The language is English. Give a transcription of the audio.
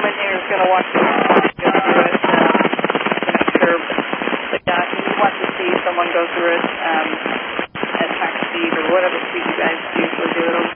engineer's going to want to go through it to make sure. But yeah, we want to see someone go through it at max speed or whatever speed you guys usually do it.